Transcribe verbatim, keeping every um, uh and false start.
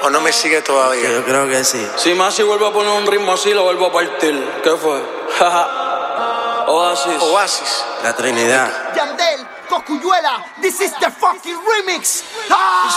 ¿O no me sigue todavía? Yo creo que sí. Si Masi vuelve a poner un ritmo así, lo vuelvo a partir. ¿Qué fue? Oasis. Oasis. La Trinidad. Yandel, Cosculluela, this is the fucking remix. Ah!